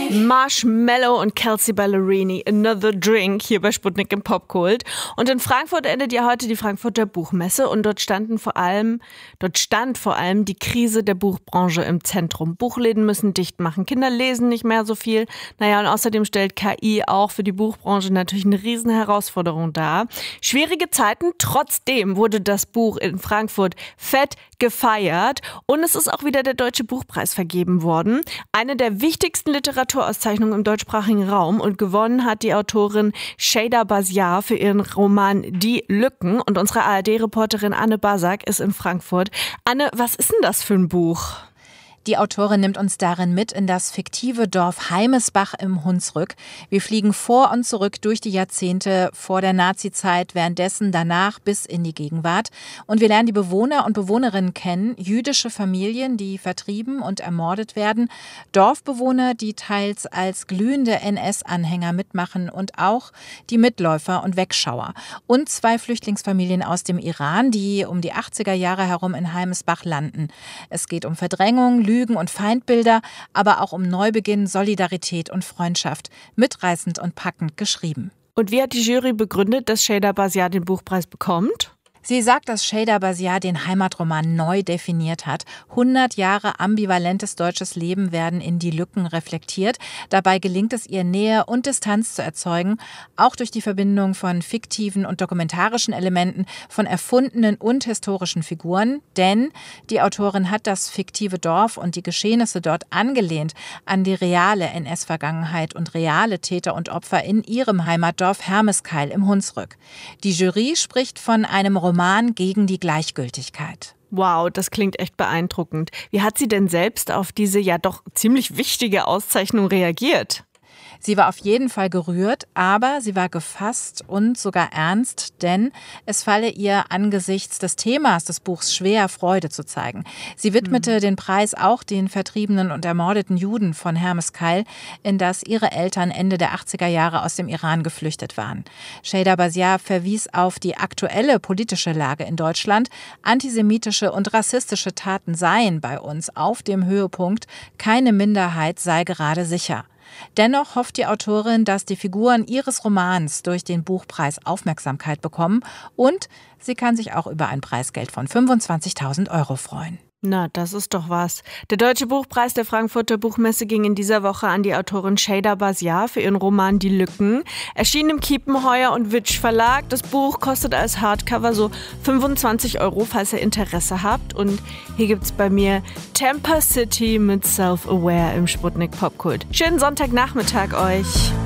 Marshmello und Kelsea Ballerini, Another Drink, hier bei Sputnik im Popkult. Und in Frankfurt endet ja heute die Frankfurter Buchmesse und dort stand vor allem die Krise der Buchbranche im Zentrum. Buchläden müssen dicht machen, Kinder lesen nicht mehr so viel. Naja, und außerdem stellt KI auch für die Buchbranche natürlich eine riesen Herausforderung dar. Schwierige Zeiten, trotzdem wurde das Buch in Frankfurt fett gefeiert und es ist auch wieder der Deutsche Buchpreis vergeben worden. Eine der wichtigsten Literaturauszeichnungen im deutschsprachigen Raum und gewonnen hat die Autorin Sheyda Basiar für ihren Roman Die Lücken und unsere ARD-Reporterin Anne Basak ist in Frankfurt. Anne, was ist denn das für ein Buch? Die Autorin nimmt uns darin mit in das fiktive Dorf Heimesbach im Hunsrück. Wir fliegen vor und zurück durch die Jahrzehnte vor der Nazizeit, währenddessen, danach bis in die Gegenwart. Und wir lernen die Bewohner und Bewohnerinnen kennen, jüdische Familien, die vertrieben und ermordet werden, Dorfbewohner, die teils als glühende NS-Anhänger mitmachen und auch die Mitläufer und Wegschauer. Und 2 Flüchtlingsfamilien aus dem Iran, die um die 80er Jahre herum in Heimesbach landen. Es geht um Verdrängung, Lügen und Feindbilder, aber auch um Neubeginn, Solidarität und Freundschaft. Mitreißend und packend geschrieben. Und wie hat die Jury begründet, dass Sheyda Basiar den Buchpreis bekommt? Sie sagt, dass Sheyda Basiar den Heimatroman neu definiert hat. 100 Jahre ambivalentes deutsches Leben werden in Die Lücken reflektiert. Dabei gelingt es ihr, Nähe und Distanz zu erzeugen, auch durch die Verbindung von fiktiven und dokumentarischen Elementen, von erfundenen und historischen Figuren. Denn die Autorin hat das fiktive Dorf und die Geschehnisse dort angelehnt an die reale NS-Vergangenheit und reale Täter und Opfer in ihrem Heimatdorf Hermeskeil im Hunsrück. Die Jury spricht von einem Roman gegen die Gleichgültigkeit. Wow, das klingt echt beeindruckend. Wie hat sie denn selbst auf diese ja doch ziemlich wichtige Auszeichnung reagiert? Sie war auf jeden Fall gerührt, aber sie war gefasst und sogar ernst, denn es falle ihr angesichts des Themas des Buchs schwer, Freude zu zeigen. Sie widmete den Preis auch den vertriebenen und ermordeten Juden von Hermeskeil, in das ihre Eltern Ende der 80er Jahre aus dem Iran geflüchtet waren. Sheyda Basiar verwies auf die aktuelle politische Lage in Deutschland. Antisemitische und rassistische Taten seien bei uns auf dem Höhepunkt. Keine Minderheit sei gerade sicher. Dennoch hofft die Autorin, dass die Figuren ihres Romans durch den Buchpreis Aufmerksamkeit bekommen und sie kann sich auch über ein Preisgeld von 25.000 € freuen. Na, das ist doch was. Der Deutsche Buchpreis der Frankfurter Buchmesse ging in dieser Woche an die Autorin Sheyda Basiar für ihren Roman Die Lücken. Erschien im Kiepenheuer und Witsch Verlag. Das Buch kostet als Hardcover so 25 €, falls ihr Interesse habt. Und hier gibt's bei mir Temper City mit Self-Aware im Sputnik Popkult. Schönen Sonntagnachmittag euch.